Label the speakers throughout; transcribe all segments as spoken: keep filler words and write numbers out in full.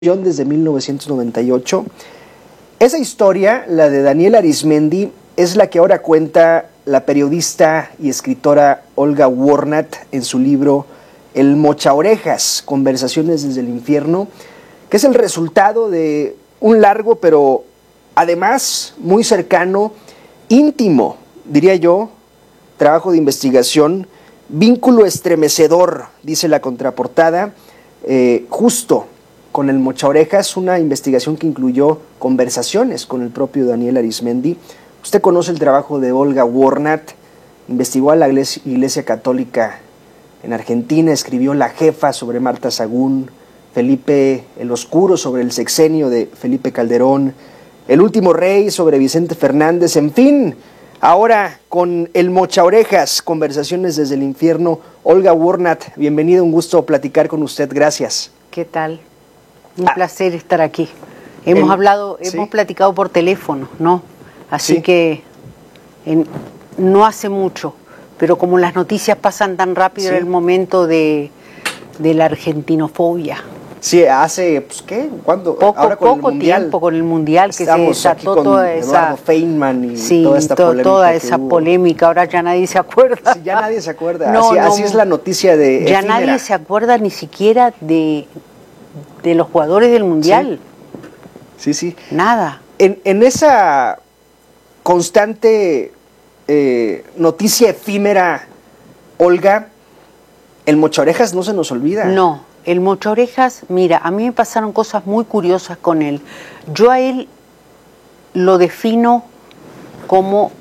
Speaker 1: Desde mil novecientos noventa y ocho. Esa historia, la de Daniel Arizmendi, es la que ahora cuenta la periodista y escritora Olga Warnat en su libro El Mochaorejas, Conversaciones desde el Infierno, que es el resultado de un largo, pero además muy cercano, íntimo, diría yo, trabajo de investigación, vínculo estremecedor, dice la contraportada, eh, justo con el Mochaorejas, una investigación que incluyó conversaciones con el propio Daniel Arizmendi. Usted conoce el trabajo de Olga Warnat, investigó a la Iglesia Católica en Argentina, escribió La Jefa sobre Marta Sagún, Felipe el Oscuro sobre el sexenio de Felipe Calderón, El Último Rey sobre Vicente Fernández, en fin. Ahora con el Mochaorejas, Conversaciones desde el Infierno. Olga Warnat, bienvenida, un gusto platicar con usted, gracias.
Speaker 2: ¿Qué tal? Un ah, placer estar aquí. Hemos el, hablado, ¿sí? hemos platicado por teléfono, ¿no? Así ¿sí? que en, no hace mucho, pero como las noticias pasan tan rápido, ¿sí? era el momento de, de la argentinofobia.
Speaker 1: Sí, hace, pues, ¿qué? ¿Cuándo?
Speaker 2: Poco,
Speaker 1: Ahora con
Speaker 2: poco
Speaker 1: el mundial,
Speaker 2: tiempo con el Mundial, que
Speaker 1: estamos
Speaker 2: se desató
Speaker 1: con
Speaker 2: toda
Speaker 1: Eduardo
Speaker 2: esa...
Speaker 1: Feynman y
Speaker 2: sí,
Speaker 1: toda esta
Speaker 2: to,
Speaker 1: polémica
Speaker 2: toda esa polémica, ahora ya nadie se acuerda.
Speaker 1: Sí, ya nadie se acuerda,
Speaker 2: no,
Speaker 1: así,
Speaker 2: no,
Speaker 1: así es la noticia de
Speaker 2: Ya
Speaker 1: efímera.
Speaker 2: Nadie se acuerda ni siquiera de, de los jugadores del Mundial.
Speaker 1: Sí, sí. sí.
Speaker 2: Nada.
Speaker 1: En, en esa constante eh, noticia efímera, Olga, el Mochaorejas no se nos olvida.
Speaker 2: No, el Mochaorejas, mira, a mí me pasaron cosas muy curiosas con él. Yo a él lo defino como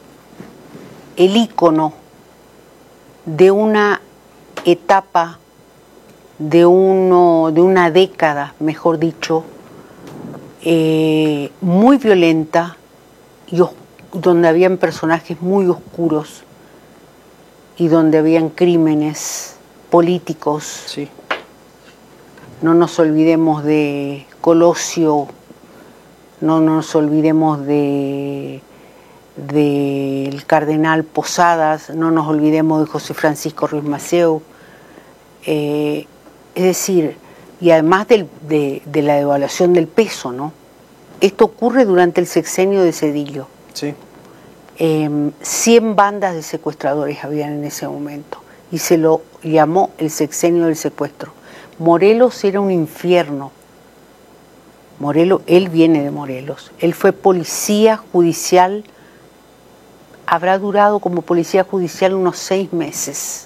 Speaker 2: el ícono de una etapa, de, uno, de una década, mejor dicho, eh, muy violenta y donde habían personajes muy oscuros y donde habían crímenes políticos.
Speaker 1: Sí.
Speaker 2: No nos olvidemos de Colosio, no nos olvidemos de del cardenal Posadas, no nos olvidemos de José Francisco Ruiz Maceo. Eh, es decir, y además del, de, de la devaluación del peso, ¿no? Esto ocurre durante el sexenio de Zedillo.
Speaker 1: Sí.
Speaker 2: Eh, cien bandas de secuestradores habían en ese momento y se lo llamó el sexenio del secuestro. Morelos era un infierno. Morelos, él viene de Morelos. Él fue policía judicial, habrá durado como policía judicial unos seis meses.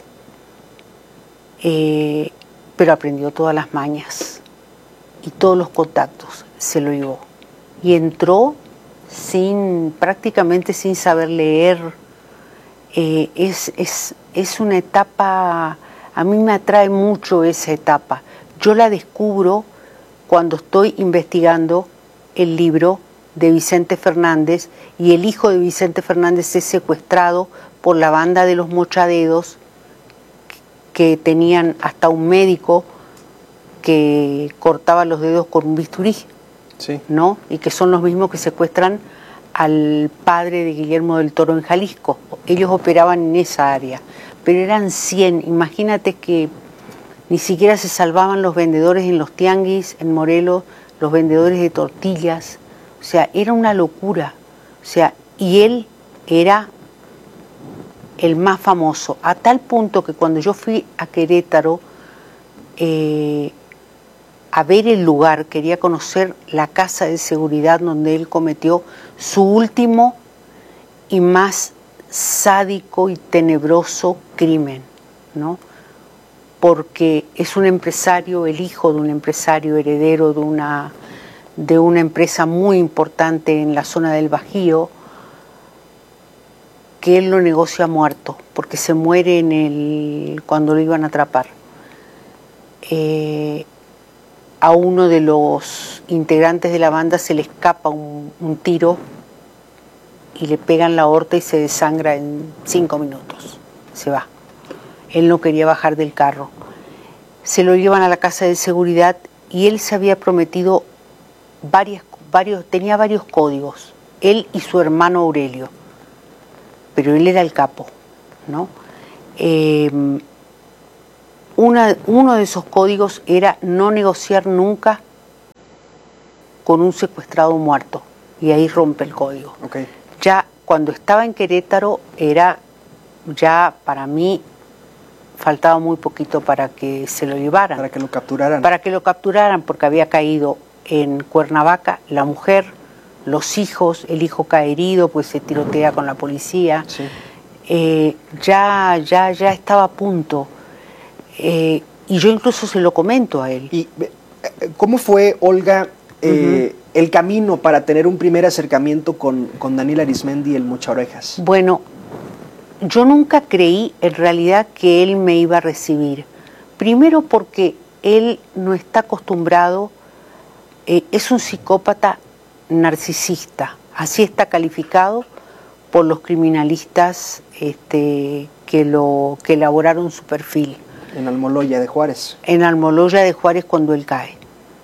Speaker 2: Eh, pero aprendió todas las mañas y todos los contactos, se lo llevó. Y entró sin, prácticamente sin saber leer. Eh, es, es, es una etapa, a mí me atrae mucho esa etapa. Yo la descubro cuando estoy investigando el libro de Vicente Fernández y el hijo de Vicente Fernández es secuestrado por la banda de los Mochadedos, que tenían hasta un médico que cortaba los dedos con un bisturí,
Speaker 1: sí.
Speaker 2: ¿no? Y que son los mismos que secuestran al padre de Guillermo del Toro en Jalisco. Ellos operaban en esa área, pero eran cien. Imagínate que ni siquiera se salvaban los vendedores en los tianguis, en Morelos, los vendedores de tortillas. O sea, era una locura. O sea, y él era el más famoso, a tal punto que cuando yo fui a Querétaro eh, a ver el lugar, quería conocer la casa de seguridad donde él cometió su último y más sádico y tenebroso crimen, ¿no? Porque es un empresario, el hijo de un empresario heredero de una, de una empresa muy importante en la zona del Bajío, que él lo negocia muerto, porque se muere en el, cuando lo iban a atrapar. Eh, a uno de los integrantes de la banda se le escapa un, un tiro y le pegan la aorta y se desangra en cinco minutos. Se va. Él no quería bajar del carro. Se lo llevan a la casa de seguridad y él se había prometido varias, varios, tenía varios códigos, él y su hermano Aurelio. Pero él era el capo, ¿no? Eh, una, uno de esos códigos era no negociar nunca con un secuestrado muerto, y ahí rompe el código.
Speaker 1: Okay.
Speaker 2: Ya cuando estaba en Querétaro era, ya para mí, faltaba muy poquito para que se lo llevaran.
Speaker 1: Para que lo capturaran.
Speaker 2: Para que lo capturaran, porque había caído en Cuernavaca la mujer, los hijos, el hijo cae herido, pues se tirotea con la policía.
Speaker 1: Sí.
Speaker 2: Eh, ya, ya, ya estaba a punto. Eh, y yo incluso se lo comento a él.
Speaker 1: ¿Y cómo fue, Olga, eh, uh-huh. el camino para tener un primer acercamiento con, con Daniel Arizmendi, el Mochaorejas?
Speaker 2: Bueno, yo nunca creí en realidad que él me iba a recibir. Primero porque él no está acostumbrado, eh, es un psicópata narcisista, así está calificado por los criminalistas este, que, lo, que elaboraron su perfil.
Speaker 1: En Almoloya de Juárez.
Speaker 2: En Almoloya de Juárez cuando él cae.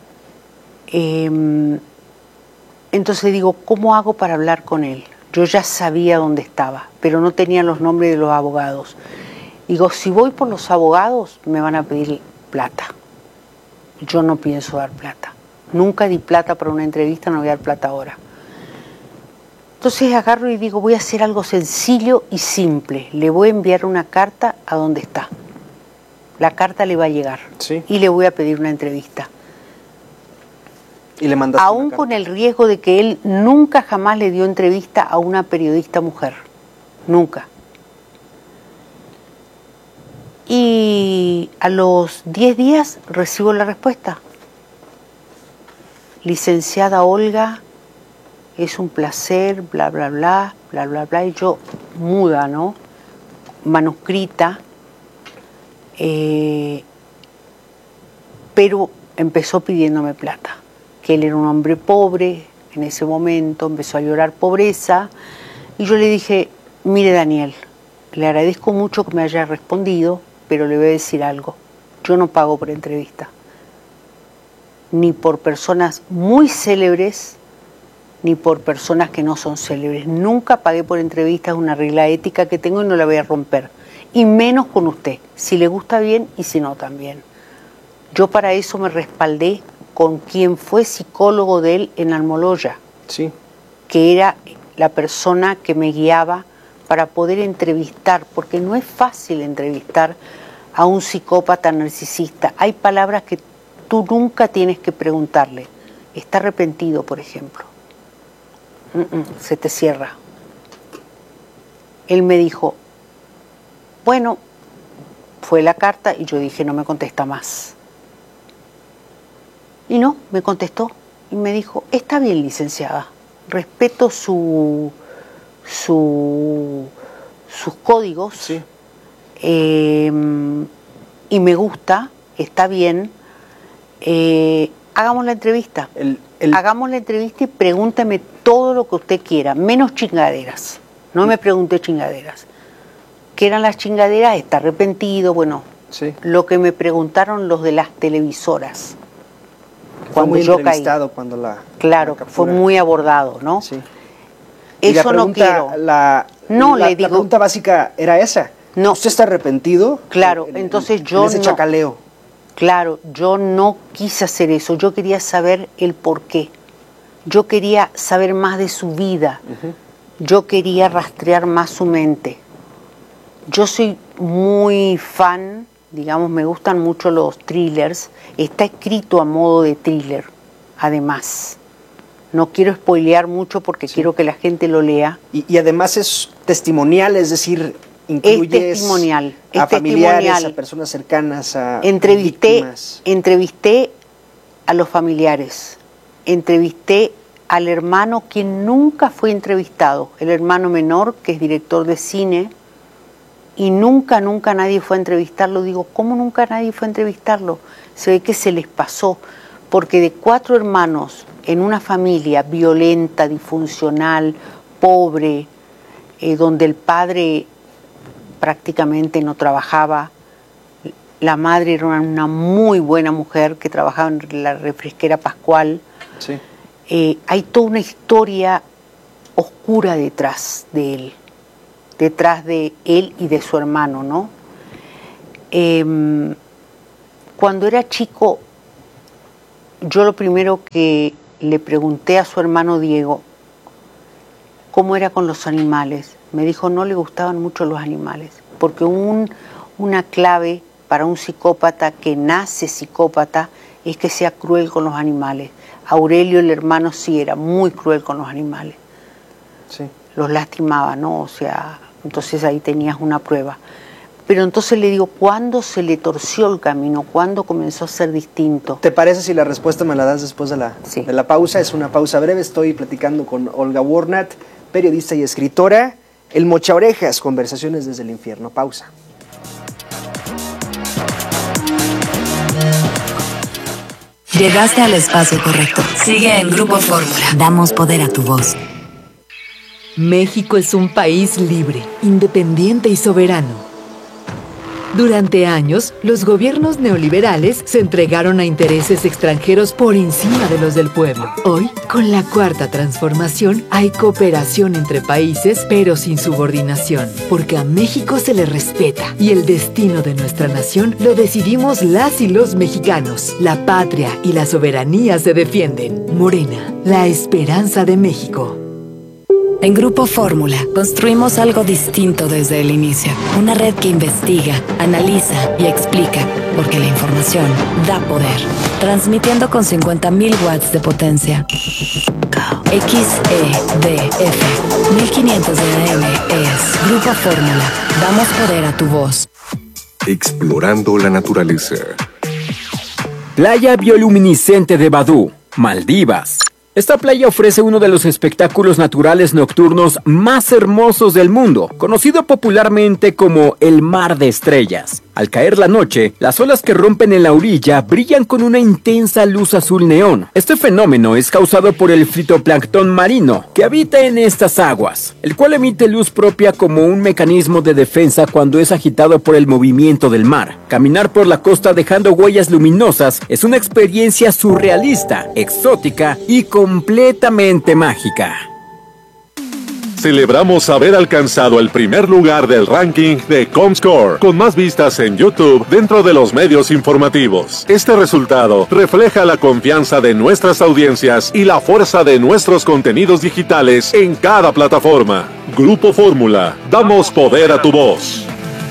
Speaker 2: Eh, entonces digo, ¿cómo hago para hablar con él? Yo ya sabía dónde estaba, pero no tenía los nombres de los abogados. Digo, si voy por los abogados, me van a pedir plata. Yo no pienso dar plata. Nunca di plata para una entrevista, no voy a dar plata ahora. Entonces agarro y digo, voy a hacer algo sencillo y simple. Le voy a enviar una carta a donde está. La carta le va a llegar.
Speaker 1: Sí.
Speaker 2: Y le voy a pedir una entrevista.
Speaker 1: Y le mandaste
Speaker 2: Aún
Speaker 1: una carta.
Speaker 2: Con el riesgo de que él nunca jamás le dio entrevista a una periodista mujer. Nunca. Y a los diez días recibo la respuesta. Licenciada Olga, es un placer, bla, bla, bla, bla, bla, bla. Y yo, muda, ¿no? Manuscrita. Eh, pero empezó pidiéndome plata. Que él era un hombre pobre en ese momento, empezó a llorar pobreza. Y yo le dije, mire Daniel, le agradezco mucho que me haya respondido, pero le voy a decir algo. Yo no pago por entrevista. Ni por personas muy célebres, ni por personas que no son célebres. Nunca pagué por entrevistas, una regla ética que tengo y no la voy a romper. Y menos con usted, si le gusta bien y si no también. Yo para eso me respaldé con quien fue psicólogo de él en Almoloya.
Speaker 1: Sí.
Speaker 2: Que era la persona que me guiaba para poder entrevistar, porque no es fácil entrevistar a un psicópata narcisista. Hay palabras que tú nunca tienes que preguntarle. ¿Está arrepentido, por ejemplo? Mm-mm, se te cierra. Él me dijo, bueno, fue la carta y yo dije, no me contesta más. Y no, me contestó y me dijo, está bien, licenciada, respeto su, su, sus códigos,
Speaker 1: sí.
Speaker 2: eh, y me gusta, está bien, eh, hagamos la entrevista.
Speaker 1: El, el...
Speaker 2: Hagamos la entrevista y pregúnteme todo lo que usted quiera, menos chingaderas. No me pregunte chingaderas. ¿Qué eran las chingaderas? Está arrepentido, bueno,
Speaker 1: sí.
Speaker 2: Lo que me preguntaron los de las televisoras.
Speaker 1: Cuando
Speaker 2: fue muy
Speaker 1: yo
Speaker 2: entrevistado
Speaker 1: caí, cuando la
Speaker 2: claro,
Speaker 1: la
Speaker 2: fue muy abordado, ¿no?
Speaker 1: Sí.
Speaker 2: Eso
Speaker 1: la
Speaker 2: no quiero.
Speaker 1: La,
Speaker 2: no
Speaker 1: la,
Speaker 2: le digo.
Speaker 1: La pregunta básica era esa.
Speaker 2: No.
Speaker 1: ¿Usted está arrepentido?
Speaker 2: Claro,
Speaker 1: en,
Speaker 2: entonces
Speaker 1: en,
Speaker 2: yo
Speaker 1: en ese
Speaker 2: no.
Speaker 1: chacaleo.
Speaker 2: Claro, yo no quise hacer eso. Yo quería saber el por qué. Yo quería saber más de su vida. Uh-huh. Yo quería rastrear más su mente. Yo soy muy fan, digamos, me gustan mucho los thrillers. Está escrito a modo de thriller, además. No quiero spoilear mucho porque sí. Quiero que la gente lo lea.
Speaker 1: Y, y además es testimonial, es decir, incluye
Speaker 2: es testimonial,
Speaker 1: a
Speaker 2: es
Speaker 1: familiares,
Speaker 2: testimonial.
Speaker 1: A personas cercanas, a
Speaker 2: entrevisté,
Speaker 1: víctimas.
Speaker 2: Entrevisté a los familiares, entrevisté al hermano quien nunca fue entrevistado, el hermano menor que es director de cine, y nunca, nunca nadie fue a entrevistarlo. Digo, ¿cómo nunca nadie fue a entrevistarlo? Se ve que se les pasó, porque de cuatro hermanos en una familia violenta, disfuncional, pobre, eh, donde el padre prácticamente no trabajaba, la madre era una muy buena mujer que trabajaba en la refresquera Pascual.
Speaker 1: Sí.
Speaker 2: Eh, hay toda una historia oscura detrás de él, detrás de él y de su hermano, ¿no? Eh, cuando era chico, yo lo primero que le pregunté a su hermano Diego cómo era con los animales. Me dijo no le gustaban mucho los animales, porque un, una clave para un psicópata que nace psicópata es que sea cruel con los animales. Aurelio, el hermano, sí era muy cruel con los animales.
Speaker 1: Sí.
Speaker 2: Los lastimaba, ¿no? O sea, entonces ahí tenías una prueba. Pero entonces le digo, ¿cuándo se le torció el camino? ¿Cuándo comenzó a ser distinto?
Speaker 1: ¿Te parece si la respuesta me la das después de la,
Speaker 2: sí.
Speaker 1: de la pausa? Es una pausa breve. Estoy platicando con Olga Warnat, periodista y escritora. El Mochaorejas, conversaciones desde el infierno. Pausa.
Speaker 3: Llegaste al espacio correcto. Sigue en Grupo Fórmula. Damos poder a tu voz.
Speaker 4: México es un país libre, independiente y soberano. Durante años, los gobiernos neoliberales se entregaron a intereses extranjeros por encima de los del pueblo. Hoy, con la Cuarta Transformación, hay cooperación entre países, pero sin subordinación, porque a México se le respeta y el destino de nuestra nación lo decidimos las y los mexicanos. La patria y la soberanía se defienden. Morena, la esperanza de México.
Speaker 3: En Grupo Fórmula, construimos algo distinto desde el inicio. Una red que investiga, analiza y explica, porque la información da poder. Transmitiendo con cincuenta mil watts de potencia. X E D F mil quinientos de A M es Grupo Fórmula. Damos poder a tu voz.
Speaker 5: Explorando la naturaleza.
Speaker 6: Playa bioluminiscente de Badú, Maldivas. Esta playa ofrece uno de los espectáculos naturales nocturnos más hermosos del mundo, conocido popularmente como el Mar de Estrellas. Al caer la noche, las olas que rompen en la orilla brillan con una intensa luz azul neón. Este fenómeno es causado por el fitoplancton marino que habita en estas aguas, el cual emite luz propia como un mecanismo de defensa cuando es agitado por el movimiento del mar. Caminar por la costa dejando huellas luminosas es una experiencia surrealista, exótica y completamente mágica.
Speaker 5: Celebramos haber alcanzado el primer lugar del ranking de Comscore, con más vistas en YouTube dentro de los medios informativos. Este resultado refleja la confianza de nuestras audiencias y la fuerza de nuestros contenidos digitales en cada plataforma. Grupo Fórmula, damos poder a tu voz.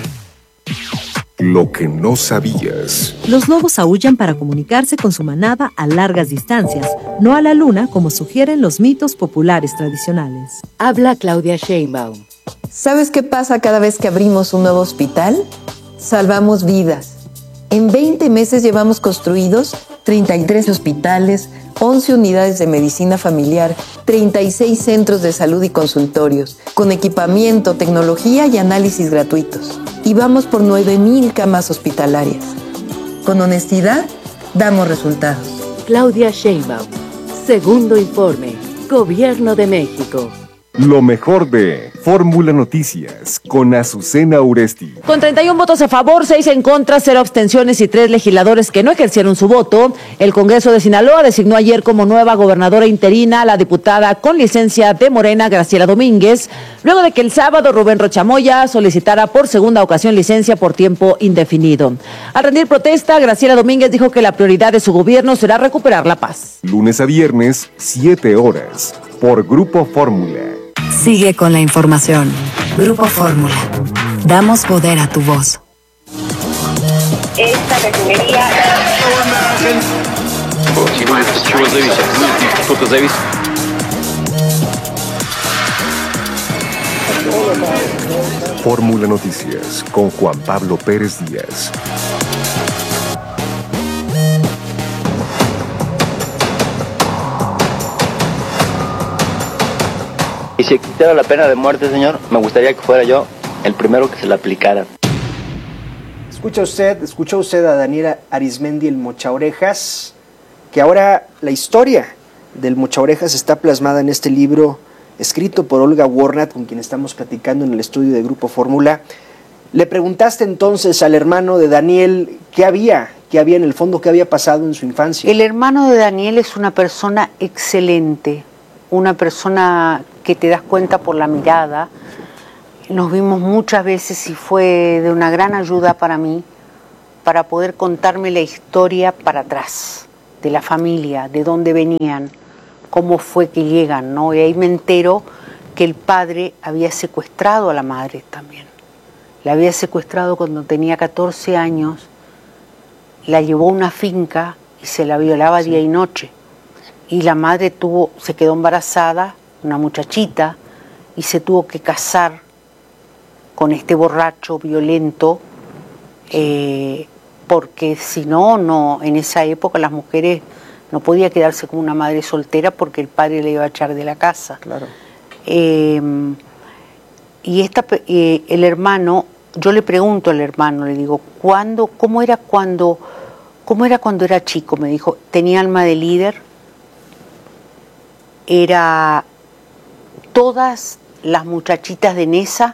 Speaker 5: Lo que no sabías.
Speaker 7: Los lobos aúllan para comunicarse con su manada a largas distancias, no a la luna como sugieren los mitos populares tradicionales.
Speaker 4: Habla Claudia Sheinbaum.
Speaker 8: ¿Sabes qué pasa cada vez que abrimos un nuevo hospital? Salvamos vidas. En veinte meses llevamos construidos treinta y tres hospitales, once unidades de medicina familiar, treinta y seis centros de salud y consultorios, con equipamiento, tecnología y análisis gratuitos. Y vamos por nueve mil camas hospitalarias. Con honestidad, damos resultados.
Speaker 4: Claudia Sheinbaum. Segundo informe. Gobierno de México.
Speaker 9: Lo mejor de Fórmula Noticias con Azucena Uresti.
Speaker 10: Con treinta y un votos a favor, seis en contra, cero abstenciones y tres legisladores que no ejercieron su voto, el Congreso de Sinaloa designó ayer como nueva gobernadora interina a la diputada con licencia de Morena, Graciela Domínguez, luego de que el sábado Rubén Rochamoya solicitara por segunda ocasión licencia por tiempo indefinido. Al rendir protesta, Graciela Domínguez dijo que la prioridad de su gobierno será recuperar la paz.
Speaker 9: Lunes a viernes, siete horas, por Grupo Fórmula.
Speaker 3: Sigue con la información. Grupo Fórmula. Damos poder a tu voz.
Speaker 11: Esta refinería...
Speaker 9: Fórmula Noticias con Juan Pablo Pérez Díaz.
Speaker 12: Y si existiera la pena de muerte, señor, me gustaría que fuera yo el primero que se la aplicara.
Speaker 1: Escucha usted, escucha usted a Daniela Arizmendi, el Mochaorejas, que ahora la historia del Mochaorejas está plasmada en este libro escrito por Olga Warnat, con quien estamos platicando en el estudio de Grupo Fórmula. Le preguntaste entonces al hermano de Daniel qué había, qué había en el fondo, qué había pasado en su infancia.
Speaker 2: El hermano de Daniel es una persona excelente, una persona que te das cuenta por la mirada. Nos vimos muchas veces y fue de una gran ayuda para mí, para poder contarme la historia para atrás, de la familia, de dónde venían. cómo fue que llegan, ¿no? Y ahí me entero que el padre había secuestrado a la madre también. La había secuestrado cuando tenía catorce años, la llevó a una finca y se la violaba sí. día y noche. Y la madre tuvo, se quedó embarazada, una muchachita, y se tuvo que casar con este borracho violento, eh, porque si no, no, en esa época las mujeres no podían quedarse con una madre soltera porque el padre le iba a echar de la casa.
Speaker 1: Claro.
Speaker 2: Eh, y esta, eh, el hermano, yo le pregunto al hermano, le digo, ¿cuándo, cómo era cuando, cómo era cuando era chico? Me dijo, tenía alma de líder, era, todas las muchachitas de Nesa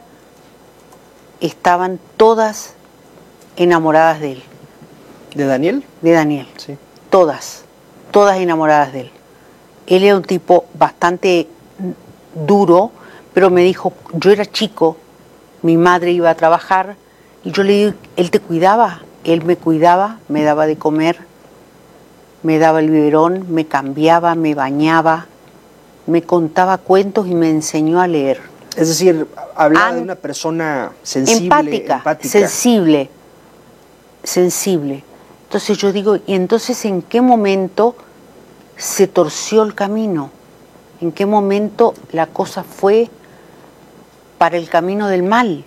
Speaker 2: estaban todas enamoradas de él.
Speaker 1: ¿De Daniel?
Speaker 2: De Daniel,
Speaker 1: sí.
Speaker 2: Todas, todas enamoradas de él. Él era un tipo bastante duro, pero me dijo, yo era chico, mi madre iba a trabajar, y yo le digo, él te cuidaba, él me cuidaba, me daba de comer, me daba el biberón, me cambiaba, me bañaba, me contaba cuentos y me enseñó a leer.
Speaker 1: Es decir, hablaba An de una persona sensible,
Speaker 2: empática,
Speaker 1: empática.
Speaker 2: sensible, sensible. Entonces yo digo, ¿y entonces en qué momento se torció el camino? ¿En qué momento la cosa fue para el camino del mal?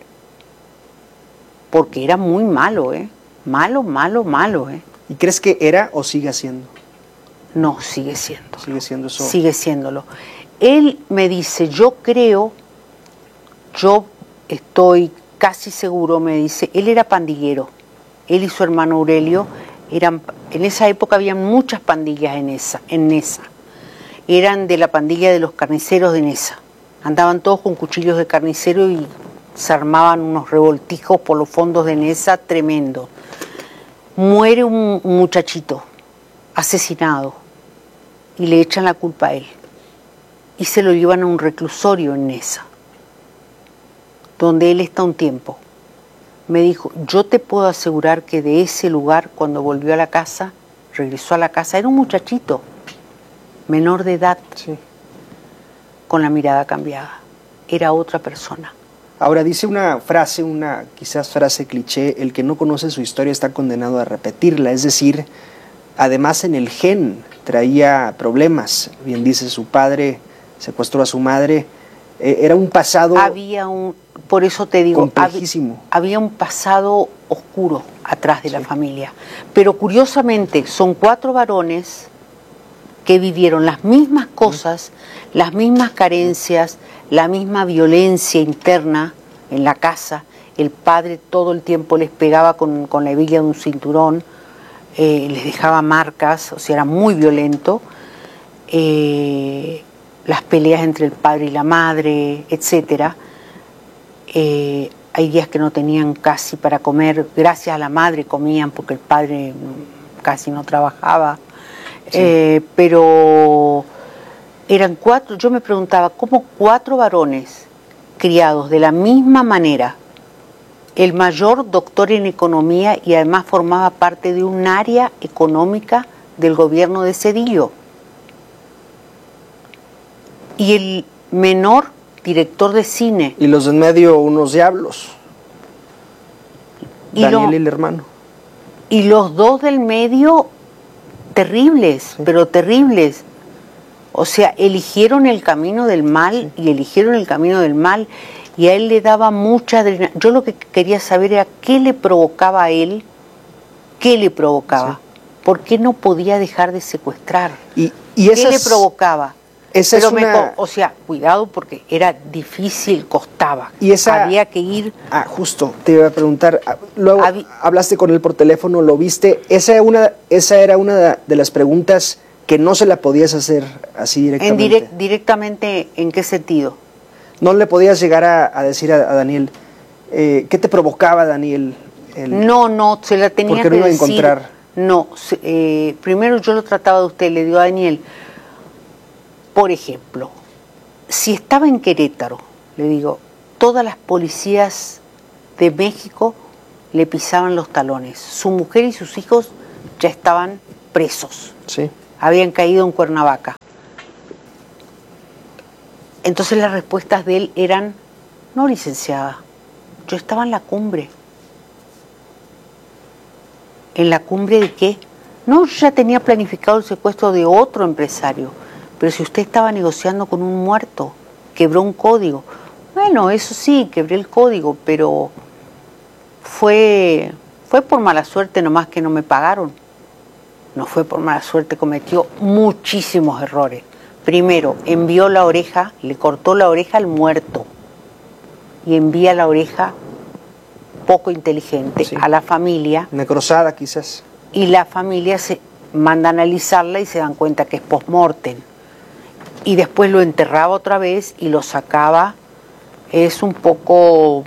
Speaker 2: Porque era muy malo, ¿eh? Malo, malo, malo, ¿eh?
Speaker 1: ¿Y crees que era o sigue siendo?
Speaker 2: No, sigue siendo.
Speaker 1: Sigue siendo eso.
Speaker 2: Sigue siéndolo. Él me dice, yo creo, yo estoy casi seguro, me dice, él era pandillero. Él y su hermano Aurelio eran, en esa época había muchas pandillas en esa, en Nesa. Eran de la pandilla de los carniceros de Nesa. Andaban todos con cuchillos de carnicero y se armaban unos revoltijos por los fondos de Nesa tremendo. Muere un muchachito asesinado y le echan la culpa a él. Y se lo llevan a un reclusorio en Nesa, donde él está un tiempo. Me dijo, yo te puedo asegurar que de ese lugar, cuando volvió a la casa, regresó a la casa, era un muchachito, menor de edad,
Speaker 1: sí.
Speaker 2: Con la mirada cambiada. Era otra persona.
Speaker 1: Ahora dice una frase, una quizás frase cliché, el que no conoce su historia está condenado a repetirla, es decir, además en el gen traía problemas, bien dice su padre, secuestró a su madre, eh, era un pasado
Speaker 2: había un, por eso te digo,
Speaker 1: complejísimo.
Speaker 2: Había, había un pasado oscuro atrás de sí. la familia, pero curiosamente son cuatro varones que vivieron las mismas cosas, sí. las mismas carencias, la misma violencia interna en la casa. El padre todo el tiempo les pegaba con, con la hebilla de un cinturón, eh, les dejaba marcas, o sea, era muy violento. Eh, las peleas entre el padre y la madre, etcétera. Eh, hay días que no tenían casi para comer, gracias a la madre comían porque el padre casi no trabajaba. Sí. Eh, pero eran cuatro, yo me preguntaba, ¿cómo cuatro varones criados de la misma manera? El mayor doctor en economía y además formaba parte de un área económica del gobierno de Zedillo. Y el menor director de cine.
Speaker 1: Y los en medio unos diablos.
Speaker 2: Y
Speaker 1: Daniel
Speaker 2: lo,
Speaker 1: y el hermano.
Speaker 2: Y los dos del medio terribles, sí. pero terribles. O sea, eligieron el camino del mal sí. y eligieron el camino del mal y a él le daba mucha adrenalina. Yo lo que quería saber era qué le provocaba a él, qué le provocaba, sí. por qué no podía dejar de secuestrar,
Speaker 1: y, y esas,
Speaker 2: qué le provocaba.
Speaker 1: Esa
Speaker 2: Pero
Speaker 1: es
Speaker 2: me,
Speaker 1: una...
Speaker 2: o sea, cuidado porque era difícil, costaba,
Speaker 1: y esa...
Speaker 2: había que ir.
Speaker 1: Ah, justo, te iba a preguntar, luego
Speaker 2: Hab...
Speaker 1: hablaste con él por teléfono, lo viste, esa, una, esa era una de las preguntas que no se la podías hacer así directamente.
Speaker 2: En direct, directamente, ¿en qué sentido?
Speaker 1: No le podías llegar a, a decir a, a Daniel, eh, ¿qué te provocaba, Daniel? El...
Speaker 2: No, no, se la tenía
Speaker 1: porque
Speaker 2: que
Speaker 1: no iba a
Speaker 2: decir.
Speaker 1: encontrar.
Speaker 2: No, eh, primero yo lo trataba de usted, le digo a Daniel, por ejemplo, si estaba en Querétaro, le digo, todas las policías de México le pisaban los talones. Su mujer y sus hijos ya estaban presos.
Speaker 1: Sí.
Speaker 2: Habían caído en Cuernavaca. Entonces las respuestas de él eran, no, licenciada, yo estaba en la cumbre. ¿En la cumbre de qué? No, yo ya tenía planificado el secuestro de otro empresario, pero si usted estaba negociando con un muerto, quebró un código. Bueno, eso sí, quebré el código, pero fue, fue por mala suerte nomás que no me pagaron. No fue por mala suerte, cometió muchísimos errores. Primero, envió la oreja, le cortó la oreja al muerto y envía la oreja poco inteligente sí. a la familia.
Speaker 1: Necrosada quizás.
Speaker 2: Y la familia se manda a analizarla y se dan cuenta que es post-mortem. Y después lo enterraba otra vez y lo sacaba. Es un poco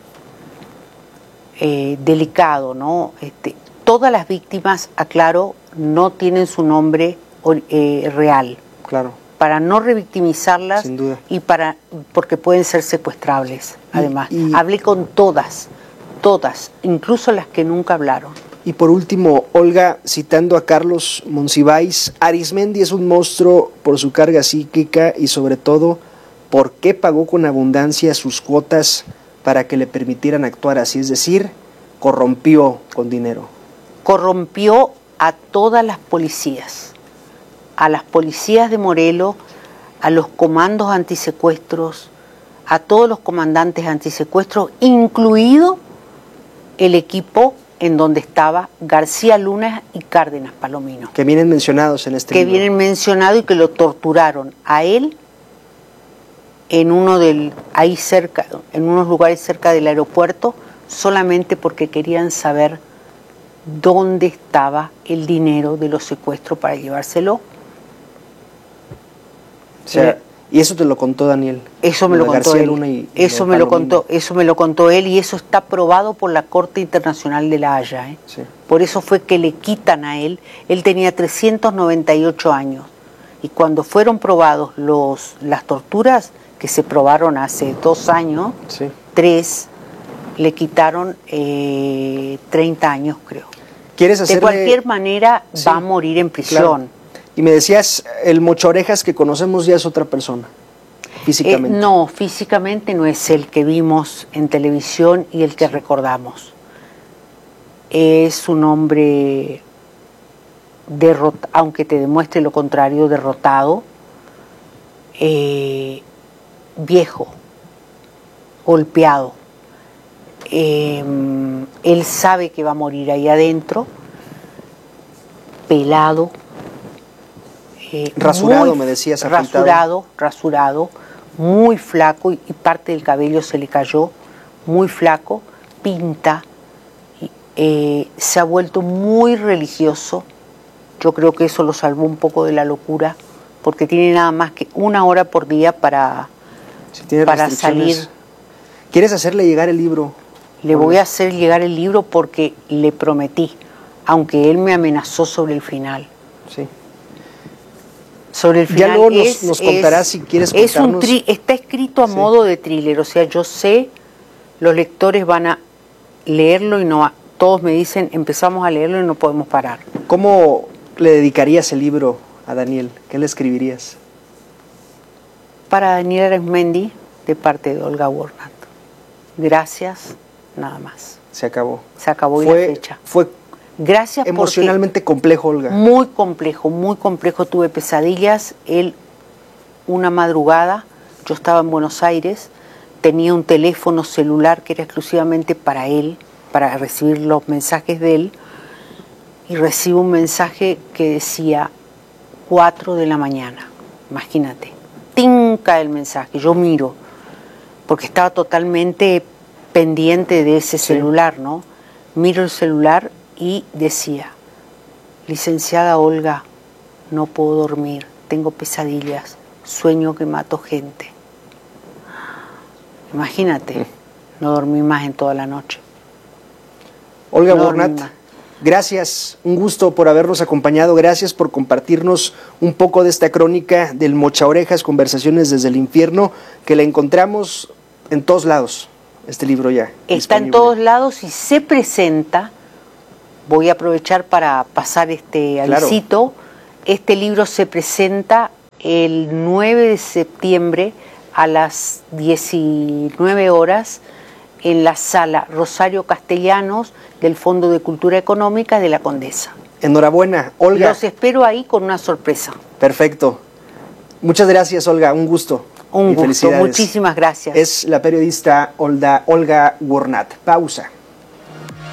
Speaker 2: eh, delicado, ¿no? Este, todas las víctimas, aclaro, no tienen su nombre eh, real.
Speaker 1: Claro.
Speaker 2: Para no revictimizarlas.
Speaker 1: Sin duda.
Speaker 2: Y para porque pueden ser secuestrables, además.
Speaker 1: Y, y...
Speaker 2: Hablé con todas, todas, incluso las que nunca hablaron.
Speaker 1: Y por último, Olga, citando a Carlos Monsiváis, Arizmendi es un monstruo por su carga psíquica y sobre todo, ¿por qué pagó con abundancia sus cuotas para que le permitieran actuar así? Es decir, corrompió con dinero.
Speaker 2: Corrompió a todas las policías, a las policías de Morelos, a los comandos antisecuestros, a todos los comandantes antisecuestros, incluido el equipo en donde estaba García Luna y Cárdenas Palomino.
Speaker 1: Que vienen mencionados en este
Speaker 2: Que
Speaker 1: libro.
Speaker 2: vienen mencionados y que lo torturaron a él en uno del ahí cerca, en unos lugares cerca del aeropuerto, solamente porque querían saber dónde estaba el dinero de los secuestros para llevárselo.
Speaker 1: O sea, y eso te lo contó Daniel.
Speaker 2: Eso me lo contó él. Y, y eso me lo contó, eso me lo contó él y eso está probado por la Corte Internacional de La Haya. ¿eh?
Speaker 1: Sí.
Speaker 2: Por eso fue que le quitan a él. Él tenía trescientos noventa y ocho años y cuando fueron probados los las torturas que se probaron hace dos años,
Speaker 1: sí.
Speaker 2: tres, le quitaron eh, treinta años, creo.
Speaker 1: ¿Quieres hacerle...
Speaker 2: De cualquier manera sí, va a morir en prisión.
Speaker 1: Claro. Y me decías, el Mochaorejas que conocemos ya es otra persona, físicamente.
Speaker 2: Eh, no, físicamente no es el que vimos en televisión y el que sí. recordamos. Es un hombre, derrot- aunque te demuestre lo contrario, derrotado, eh, viejo, golpeado. Eh, él sabe que va a morir ahí adentro, pelado. Eh,
Speaker 1: rasurado, me decías, afeitado.
Speaker 2: Rasurado, rasurado, muy flaco y, y parte del cabello se le cayó, muy flaco, pinta, eh, se ha vuelto muy religioso. Yo creo que eso lo salvó un poco de la locura, porque tiene nada más que una hora por día para,
Speaker 1: si tiene
Speaker 2: para salir.
Speaker 1: ¿Quieres hacerle llegar el libro?
Speaker 2: Le voy a hacer llegar el libro porque le prometí, aunque él me amenazó sobre el final.
Speaker 1: Sí.
Speaker 2: Sobre el final
Speaker 1: ya luego nos,
Speaker 2: es,
Speaker 1: nos contarás
Speaker 2: es,
Speaker 1: si quieres
Speaker 2: es
Speaker 1: contarnos.
Speaker 2: Un tri, está escrito a sí. modo de thriller, o sea, yo sé, los lectores van a leerlo y no, todos me dicen, empezamos a leerlo y no podemos parar.
Speaker 1: ¿Cómo le dedicarías el libro a Daniel? ¿Qué le escribirías?
Speaker 2: Para Daniel Arizmendi, de parte de Olga Warnat. Gracias, nada más.
Speaker 1: Se acabó.
Speaker 2: Se acabó
Speaker 1: fue,
Speaker 2: y la fecha.
Speaker 1: Fue
Speaker 2: Gracias
Speaker 1: emocionalmente complejo, Olga.
Speaker 2: Muy complejo, muy complejo. Tuve pesadillas. Él, una madrugada, yo estaba en Buenos Aires, tenía un teléfono celular que era exclusivamente para él, para recibir los mensajes de él, y recibo un mensaje que decía cuatro de la mañana. Imagínate. Tinca el mensaje. Yo miro, porque estaba totalmente pendiente de ese
Speaker 1: sí.
Speaker 2: celular, ¿no? Miro el celular y decía, licenciada Olga, no puedo dormir, tengo pesadillas, sueño que mato gente. Imagínate, no dormí más en toda la noche.
Speaker 1: Olga no Warnat, gracias, un gusto por habernos acompañado, gracias por compartirnos un poco de esta crónica del Mochaorejas, Conversaciones desde el Infierno, que la encontramos en todos lados, este libro ya.
Speaker 2: Está
Speaker 1: disponible.
Speaker 2: En todos lados y se presenta. Voy a aprovechar para pasar este avisito. Claro. Este libro se presenta el nueve de septiembre a las diecinueve horas en la sala Rosario Castellanos del Fondo de Cultura Económica de la Condesa.
Speaker 1: Enhorabuena, Olga.
Speaker 2: Los espero ahí con una sorpresa.
Speaker 1: Perfecto. Muchas gracias, Olga. Un gusto.
Speaker 2: Un
Speaker 1: y
Speaker 2: gusto.
Speaker 1: Felicidades.
Speaker 2: Muchísimas gracias.
Speaker 1: Es la periodista Olga, Olga Warnat. Pausa.